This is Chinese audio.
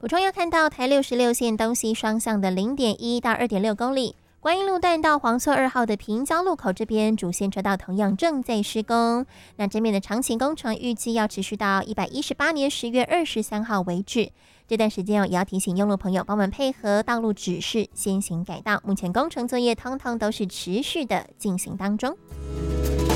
补充要看到台66线东西双向的0.1到2.6公里，观音路段到黄厝2号的平交路口这边主线车道同样正在施工。那这边的长期工程预计要持续到118年10月23号为止。这段时间也要提醒用路朋友帮忙配合道路指示先行改道。目前工程作业通通都是持续的进行当中。